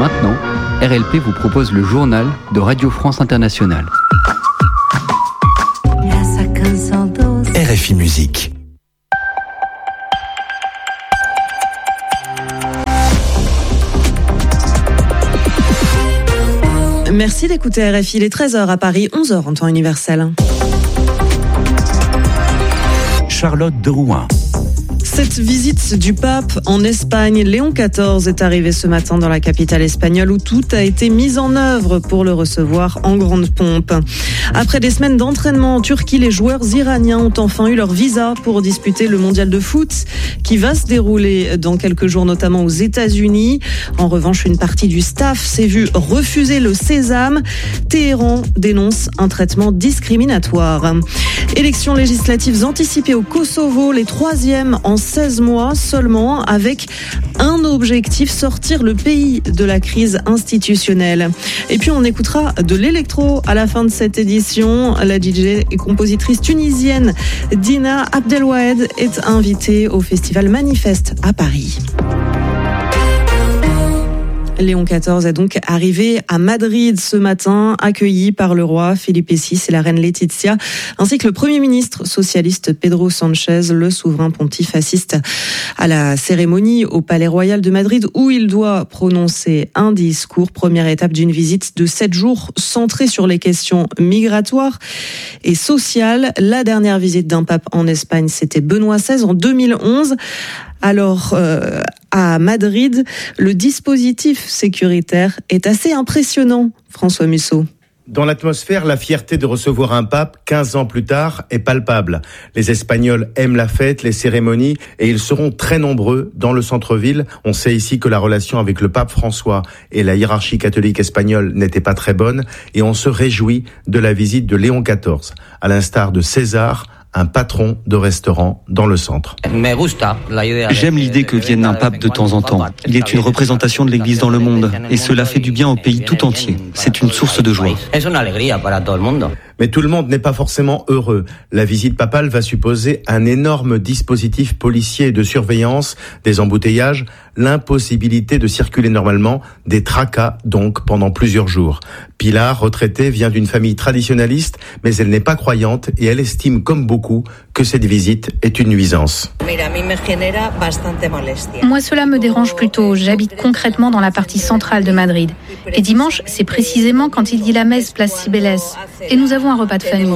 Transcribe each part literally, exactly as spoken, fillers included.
Maintenant, R L P vous propose le journal de Radio France Internationale. R F I Musique. Merci d'écouter R F I, il est treize heures à Paris, onze heures en temps universel. Charlotte de Rouen. Cette visite du pape en Espagne, Léon quatorze, est arrivé ce matin dans la capitale espagnole où tout a été mis en œuvre pour le recevoir en grande pompe. Après des semaines d'entraînement en Turquie, les joueurs iraniens ont enfin eu leur visa pour disputer le mondial de foot qui va se dérouler dans quelques jours, notamment aux États-Unis. En revanche, une partie du staff s'est vue refuser le sésame. Téhéran dénonce un traitement discriminatoire. Élections législatives anticipées au Kosovo, les troisièmes en seize mois seulement, avec un objectif, sortir le pays de la crise institutionnelle. Et puis on écoutera de l'électro à la fin de cette édition. La D J et compositrice tunisienne Dina Abdelwahed est invitée au festival Manifeste à Paris. Léon quatorze est donc arrivé à Madrid ce matin, accueilli par le roi Philippe six et la reine Laetitia, ainsi que le Premier ministre socialiste Pedro Sánchez. Le souverain pontife assiste à la cérémonie au Palais Royal de Madrid où il doit prononcer un discours. Première étape d'une visite de sept jours centrée sur les questions migratoires et sociales. La dernière visite d'un pape en Espagne, c'était Benoît seize en deux mille onze. Alors, euh, à Madrid, le dispositif sécuritaire est assez impressionnant, François Musso. Dans l'atmosphère, la fierté de recevoir un pape quinze ans plus tard est palpable. Les Espagnols aiment la fête, les cérémonies, et ils seront très nombreux dans le centre-ville. On sait ici que la relation avec le pape François et la hiérarchie catholique espagnole n'était pas très bonne, et on se réjouit de la visite de Léon quatorze, à l'instar de César, un patron de restaurant dans le centre. J'aime l'idée que vienne un pape de temps en temps. Il est une représentation de l'Église dans le monde et cela fait du bien au pays tout entier. C'est une source de joie. Mais tout le monde n'est pas forcément heureux. La visite papale va supposer un énorme dispositif policier et de surveillance, des embouteillages, l'impossibilité de circuler normalement, des tracas donc pendant plusieurs jours. Pilar, retraitée, vient d'une famille traditionnaliste, mais elle n'est pas croyante et elle estime comme beaucoup que cette visite est une nuisance. Moi, cela me dérange plutôt. J'habite concrètement dans la partie centrale de Madrid. Et dimanche, c'est précisément quand il dit la messe place Cibeles. Et nous avons un repas de famille.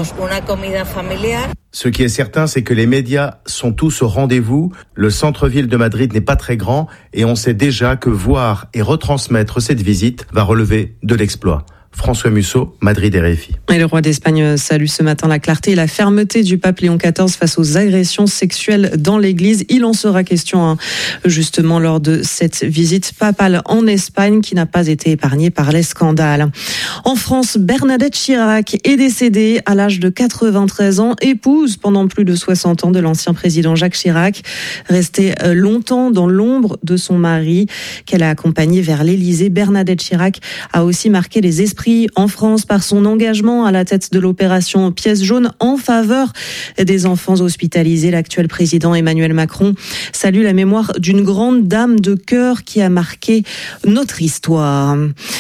Ce qui est certain, c'est que les médias sont tous au rendez-vous. Le centre-ville de Madrid n'est pas très grand et on sait déjà que voir et retransmettre cette visite va relever de l'exploit. François Musso, Madrid R F I. Et le roi d'Espagne salue ce matin la clarté et la fermeté du pape Léon quatorze face aux agressions sexuelles dans l'église. Il en sera question hein, justement lors de cette visite papale en Espagne qui n'a pas été épargnée par les scandales. En France, Bernadette Chirac est décédée à l'âge de quatre-vingt-treize ans, épouse pendant plus de soixante ans de l'ancien président Jacques Chirac, restée longtemps dans l'ombre de son mari qu'elle a accompagné vers l'Élysée. Bernadette Chirac a aussi marqué les esprits en France par son engagement à la tête de l'opération Pièce jaune en faveur des enfants hospitalisés. L'actuel président Emmanuel Macron salue la mémoire d'une grande dame de cœur qui a marqué notre histoire.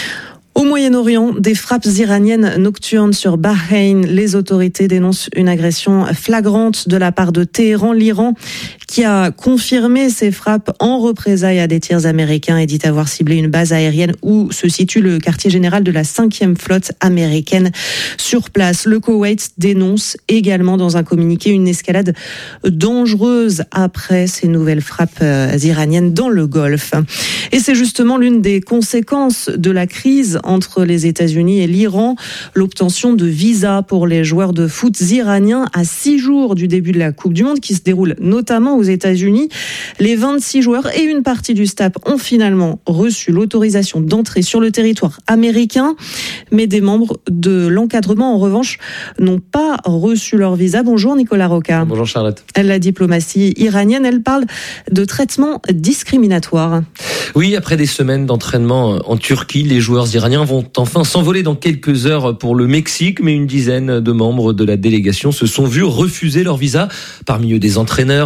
Au Moyen-Orient, des frappes iraniennes nocturnes sur Bahreïn. Les autorités dénoncent une agression flagrante de la part de Téhéran. L'Iran qui a confirmé ces frappes en représailles à des tirs américains et dit avoir ciblé une base aérienne où se situe le quartier général de la cinquième flotte américaine sur place. Le Koweït dénonce également dans un communiqué une escalade dangereuse après ces nouvelles frappes iraniennes dans le Golfe. Et c'est justement l'une des conséquences de la crise entre les États-Unis et l'Iran, l'obtention de visas pour les joueurs de foot iraniens à six jours du début de la Coupe du Monde qui se déroule notamment aux États-Unis. Les vingt-six joueurs et une partie du staff ont finalement reçu l'autorisation d'entrer sur le territoire américain, mais des membres de l'encadrement, en revanche, n'ont pas reçu leur visa. Bonjour Nicolas Roca. Bonjour Charlotte. La diplomatie iranienne, elle parle de traitement discriminatoire. Oui, après des semaines d'entraînement en Turquie, les joueurs iraniens vont enfin s'envoler dans quelques heures pour le Mexique, mais une dizaine de membres de la délégation se sont vus refuser leur visa. Parmi eux des entraîneurs, des analystes,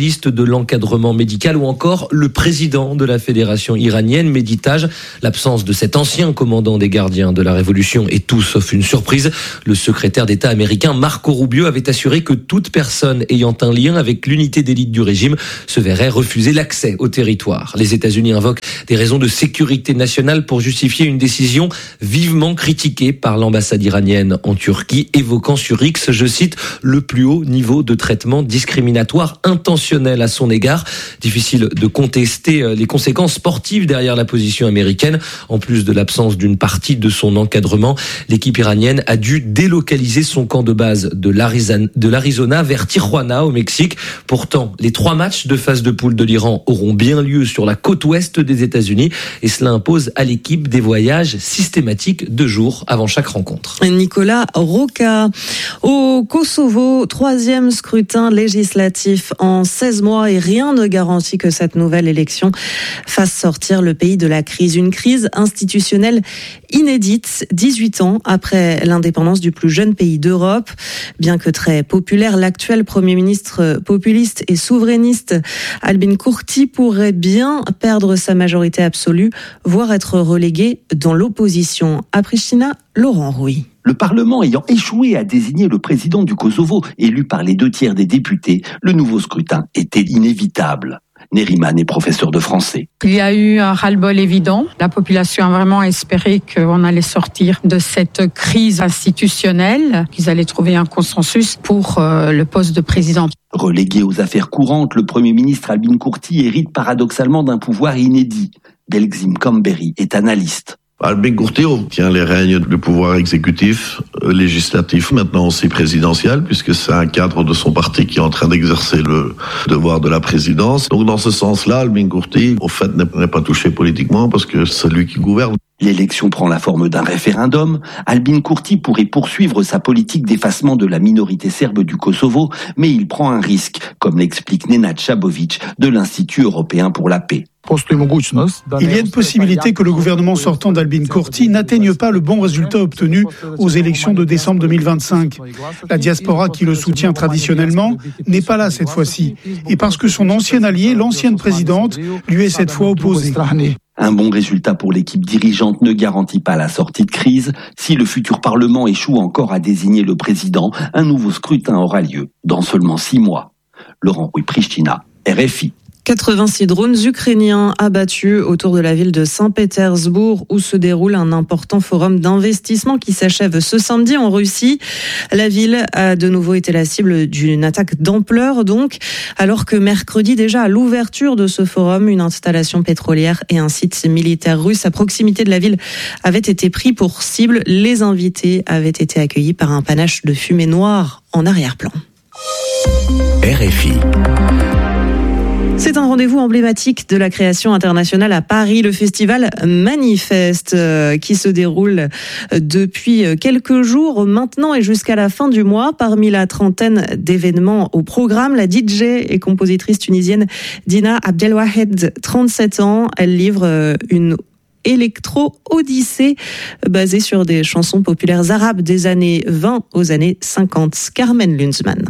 spécialiste de l'encadrement médical ou encore le président de la fédération iranienne, Mehdi Taj. L'absence de cet ancien commandant des gardiens de la révolution est tout sauf une surprise. Le secrétaire d'État américain Marco Rubio avait assuré que toute personne ayant un lien avec l'unité d'élite du régime se verrait refuser l'accès au territoire. Les États-Unis invoquent des raisons de sécurité nationale pour justifier une décision vivement critiquée par l'ambassade iranienne en Turquie, évoquant sur X, je cite, le plus haut niveau de traitement discriminatoire intentionnel à son égard. Difficile de contester les conséquences sportives derrière la position américaine. En plus de l'absence d'une partie de son encadrement, l'équipe iranienne a dû délocaliser son camp de base de l'Arizona vers Tijuana au Mexique. Pourtant, les trois matchs de phase de poule de l'Iran auront bien lieu sur la côte ouest des États-Unis et cela impose à l'équipe des voyages systématiques deux jours avant chaque rencontre. Nicolas Roca. Au Kosovo, troisième scrutin législatif en seize mois et rien ne garantit que cette nouvelle élection fasse sortir le pays de la crise. Une crise institutionnelle inédite, dix-huit ans après l'indépendance du plus jeune pays d'Europe. Bien que très populaire, l'actuel Premier ministre populiste et souverainiste Albin Kurti pourrait bien perdre sa majorité absolue, voire être relégué dans l'opposition. À Pristina, Laurent Rouy. Le Parlement ayant échoué à désigner le président du Kosovo, élu par les deux tiers des députés, le nouveau scrutin était inévitable. Neriman est professeur de français. Il y a eu un ras-le-bol évident. La population a vraiment espéré qu'on allait sortir de cette crise institutionnelle, qu'ils allaient trouver un consensus pour euh, le poste de président. Relégué aux affaires courantes, le Premier ministre Albin Kurti hérite paradoxalement d'un pouvoir inédit. Belgzim Kamberi est analyste. Albin Kurti tient les rênes du pouvoir exécutif, législatif, maintenant aussi présidentiel, puisque c'est un cadre de son parti qui est en train d'exercer le devoir de la présidence. Donc dans ce sens-là, Albin Kurti, au fait, n'est pas touché politiquement parce que c'est lui qui gouverne. L'élection prend la forme d'un référendum. Albin Kurti pourrait poursuivre sa politique d'effacement de la minorité serbe du Kosovo, mais il prend un risque, comme l'explique Nenad Chabovic de l'Institut européen pour la paix. Il y a une possibilité que le gouvernement sortant d'Albin Kurti n'atteigne pas le bon résultat obtenu aux élections de décembre deux mille vingt-cinq. La diaspora qui le soutient traditionnellement n'est pas là cette fois-ci. Et parce que son ancien allié, l'ancienne présidente, lui est cette fois opposée. Un bon résultat pour l'équipe dirigeante ne garantit pas la sortie de crise. Si le futur Parlement échoue encore à désigner le président, un nouveau scrutin aura lieu dans seulement six mois. Laurent Rouy, Pristina, R F I. quatre-vingt-six drones ukrainiens abattus autour de la ville de Saint-Pétersbourg où se déroule un important forum d'investissement qui s'achève ce samedi en Russie. La ville a de nouveau été la cible d'une attaque d'ampleur donc, alors que mercredi déjà à l'ouverture de ce forum, une installation pétrolière et un site militaire russe à proximité de la ville avaient été pris pour cible. Les invités avaient été accueillis par un panache de fumée noire en arrière-plan. R F I. C'est un rendez-vous emblématique de la création internationale à Paris, le festival Manifeste, euh, qui se déroule depuis quelques jours maintenant et jusqu'à la fin du mois. Parmi la trentaine d'événements au programme, la D J et compositrice tunisienne Dina Abdelwahed, trente-sept ans, elle livre une électro-odyssée basée sur des chansons populaires arabes des années vingt aux années cinquante. Carmen Lunzmann.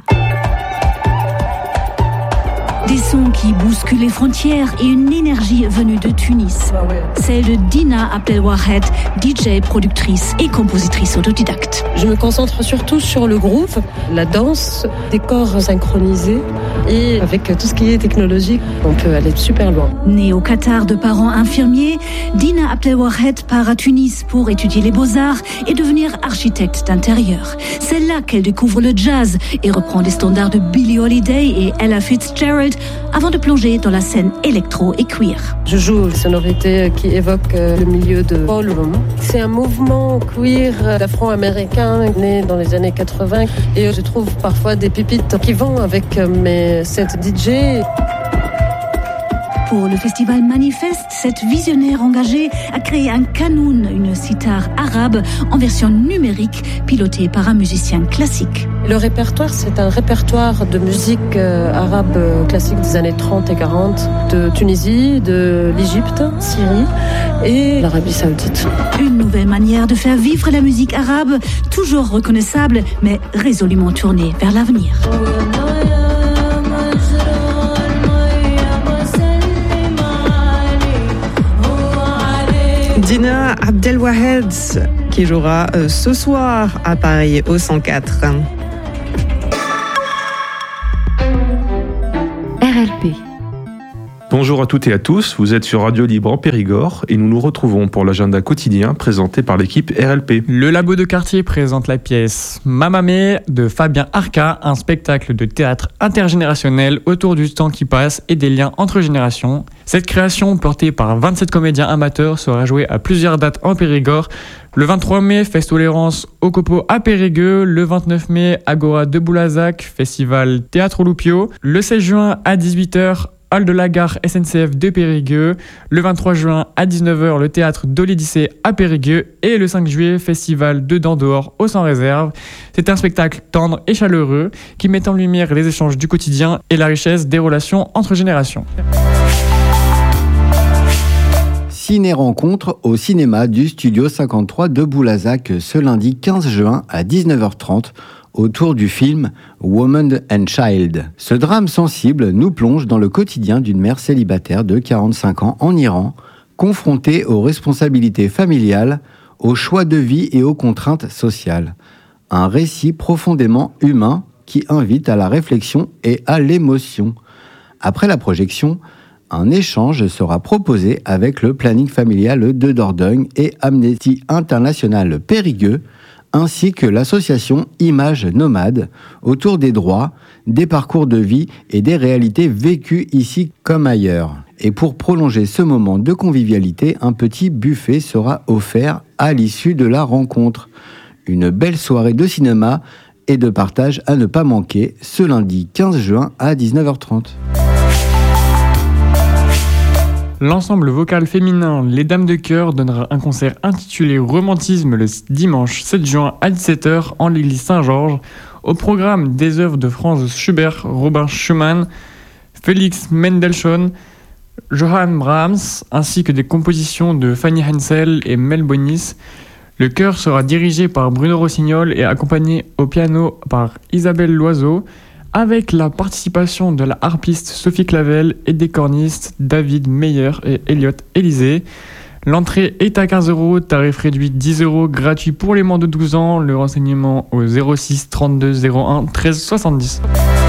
Des sons qui bousculent les frontières et une énergie venue de Tunis. Celle de Dina Abdelwahed, D J, productrice et compositrice autodidacte. Je me concentre surtout sur le groove, la danse, des corps synchronisés et avec tout ce qui est technologique, on peut aller super loin. Née au Qatar de parents infirmiers, Dina Abdelwahed part à Tunis pour étudier les beaux-arts et devenir architecte d'intérieur. C'est là qu'elle découvre le jazz et reprend les standards de Billie Holiday et Ella Fitzgerald avant de plonger dans la scène électro et queer. Je joue une sonorité qui évoque le milieu de ballroom. C'est un mouvement queer afro-américain né dans les années quatre-vingts et je trouve parfois des pépites qui vont avec mes sets D J. Pour le festival Manifeste, cette visionnaire engagée a créé un kanoun, une sitar arabe en version numérique, pilotée par un musicien classique. Le répertoire, c'est un répertoire de musique euh, arabe euh, classique des années trente et quarante, de Tunisie, de l'Égypte, Syrie et l'Arabie Saoudite. Une nouvelle manière de faire vivre la musique arabe, toujours reconnaissable, mais résolument tournée vers l'avenir. Dina Abdelwahed qui jouera ce soir à Paris au cent quatre. R L P. Bonjour à toutes et à tous, vous êtes sur Radio Libre en Périgord et nous nous retrouvons pour l'agenda quotidien présenté par l'équipe R L P. Le Labo de quartier présente la pièce Mamamé de Fabien Arca, un spectacle de théâtre intergénérationnel autour du temps qui passe et des liens entre générations. Cette création, portée par vingt-sept comédiens amateurs, sera jouée à plusieurs dates en Périgord. Le vingt-trois mai, Fest Tolérance au Copo à Périgueux. Le vingt-neuf mai, Agora de Boulazac, Festival Théâtre Loupio. Le seize juin à dix-huit heures, Hall de la gare S N C F de Périgueux. Le vingt-trois juin à dix-neuf heures, le théâtre de l'Odyssée à Périgueux. Et le cinq juillet, Festival de Dents dehors au Sans Réserve. C'est un spectacle tendre et chaleureux qui met en lumière les échanges du quotidien et la richesse des relations entre générations. Ciné-rencontre au cinéma du Studio cinquante-trois de Boulazac ce lundi quinze juin à dix-neuf heures trente autour du film Woman and Child. Ce drame sensible nous plonge dans le quotidien d'une mère célibataire de quarante-cinq ans en Iran, confrontée aux responsabilités familiales, aux choix de vie et aux contraintes sociales. Un récit profondément humain qui invite à la réflexion et à l'émotion. Après la projection, un échange sera proposé avec le planning familial de Dordogne et Amnesty International Périgueux, ainsi que l'association Images Nomades, autour des droits, des parcours de vie et des réalités vécues ici comme ailleurs. Et pour prolonger ce moment de convivialité, un petit buffet sera offert à l'issue de la rencontre. Une belle soirée de cinéma et de partage à ne pas manquer ce lundi quinze juin à dix-neuf heures trente. L'ensemble vocal féminin Les Dames de Cœur donnera un concert intitulé Romantisme le dimanche sept juin à dix-sept heures en l'église Saint-Georges. Au programme des œuvres de Franz Schubert, Robin Schumann, Félix Mendelssohn, Johann Brahms, ainsi que des compositions de Fanny Hensel et Mel Bonis. Le chœur sera dirigé par Bruno Rossignol et accompagné au piano par Isabelle Loiseau, avec la participation de la harpiste Sophie Clavel et des cornistes David Meyer et Elliot Élysée. L'entrée est à quinze euros, tarif réduit dix euros, gratuit pour les moins de douze ans. Le renseignement au zéro six trente-deux zéro un treize soixante-dix.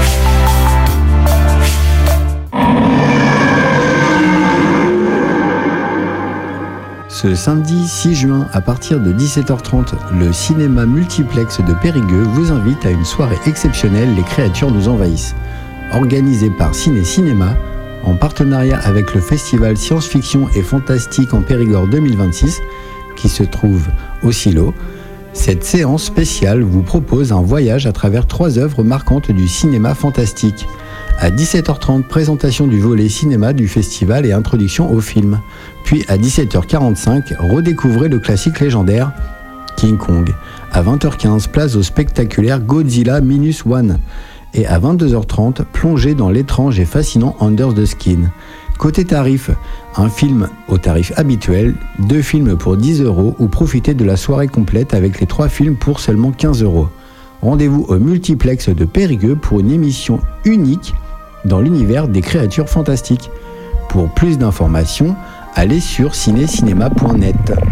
Ce samedi six juin, à partir de dix-sept heures trente, le cinéma multiplex de Périgueux vous invite à une soirée exceptionnelle Les créatures nous envahissent. Organisée par Ciné Cinéma, en partenariat avec le festival Science-Fiction et Fantastique en Périgord deux mille vingt-six, qui se trouve au Silo, cette séance spéciale vous propose un voyage à travers trois œuvres marquantes du cinéma fantastique. À dix-sept heures trente, présentation du volet cinéma du festival et introduction au film. Puis à dix-sept heures quarante-cinq, redécouvrez le classique légendaire King Kong. À vingt heures quinze, place au spectaculaire Godzilla Minus One. Et à vingt-deux heures trente, plongez dans l'étrange et fascinant Under the Skin. Côté tarif, un film au tarif habituel, deux films pour dix euros ou profitez de la soirée complète avec les trois films pour seulement quinze euros. Rendez-vous au multiplex de Périgueux pour une émission unique dans l'univers des créatures fantastiques. Pour plus d'informations, allez sur ciné cinéma point net.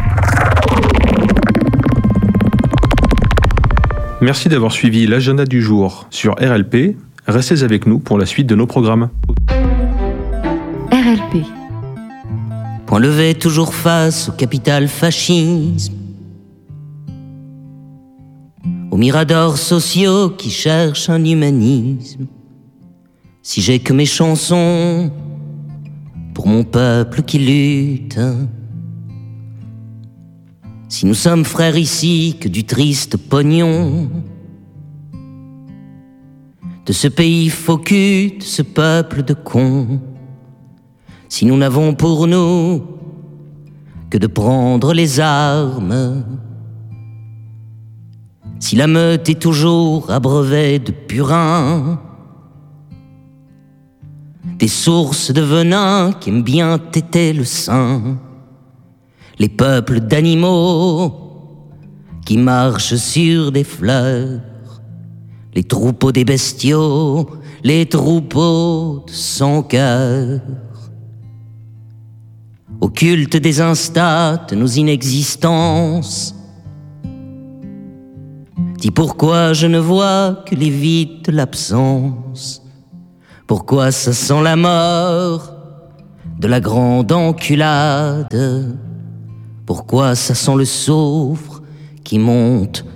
Merci d'avoir suivi l'agenda du jour sur R L P. Restez avec nous pour la suite de nos programmes. R L P. Point levé toujours face au capital fascisme, aux miradors sociaux qui cherchent un humanisme. Si j'ai que mes chansons pour mon peuple qui lutte, si nous sommes frères ici que du triste pognon, de ce pays faux cul, de ce peuple de cons, si nous n'avons pour nous que de prendre les armes, si la meute est toujours abreuvée de purin, des sources de venin qui aiment bien téter le sein, les peuples d'animaux qui marchent sur des fleurs, les troupeaux des bestiaux, les troupeaux de sans cœur. au culte des instats de nos inexistences. Dis pourquoi je ne vois que les vides de l'absence. Pourquoi ça sent la mort de la grande enculade. Pourquoi ça sent le soufre qui monte